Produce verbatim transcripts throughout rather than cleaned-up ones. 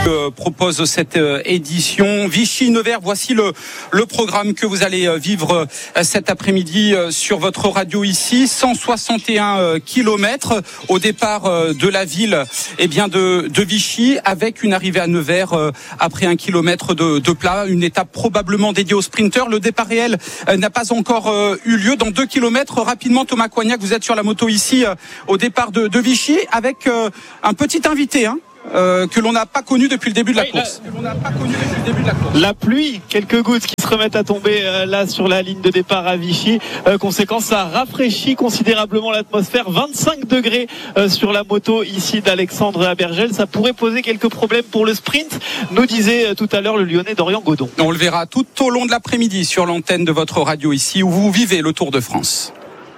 Euh, propose cette euh, édition Vichy-Nevers. Voici le, le programme que vous allez euh, vivre euh, cet après-midi euh, sur votre radio ici. cent soixante et un euh, kilomètres au départ euh, de la ville eh bien de, de Vichy, avec une arrivée à Nevers euh, après un kilomètre de, de plat. Une étape probablement dédiée aux sprinteurs. Le départ réel euh, n'a pas encore euh, eu lieu. Dans deux kilomètres, rapidement, Thomas Coignac, vous êtes sur la moto ici euh, au départ de, de Vichy avec euh, un petit invité, hein. Euh, que l'on n'a pas connu depuis le début de la oui, course. La... Que l'on n'a pas connu depuis le début de la course. La pluie, quelques gouttes qui se remettent à tomber euh, là sur la ligne de départ à Vichy. Euh, conséquence, ça rafraîchit considérablement l'atmosphère. vingt-cinq degrés euh, sur la moto ici d'Alexandre Abergel. Ça pourrait poser quelques problèmes pour le sprint, nous disait euh, tout à l'heure le Lyonnais Dorian Godon. On le verra tout au long de l'après-midi sur l'antenne de votre radio ici où vous vivez le Tour de France.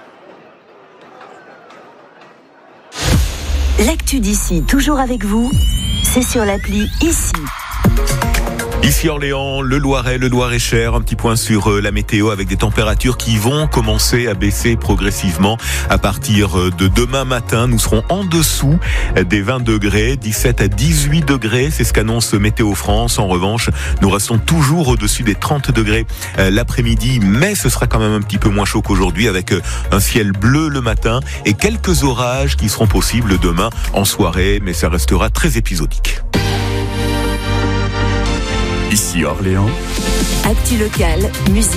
L'actu d'ici, toujours avec vous, c'est sur l'appli Ici. Ici Orléans, le Loiret, le Loir-et-Cher, un petit point sur la météo avec des températures qui vont commencer à baisser progressivement. À partir de demain matin, nous serons en dessous des vingt degrés, dix-sept à dix-huit degrés, c'est ce qu'annonce Météo France. En revanche, nous restons toujours au-dessus des trente degrés l'après-midi, mais ce sera quand même un petit peu moins chaud qu'aujourd'hui avec un ciel bleu le matin et quelques orages qui seront possibles demain en soirée, mais ça restera très épisodique. Ici Orléans. Actu locale, musique.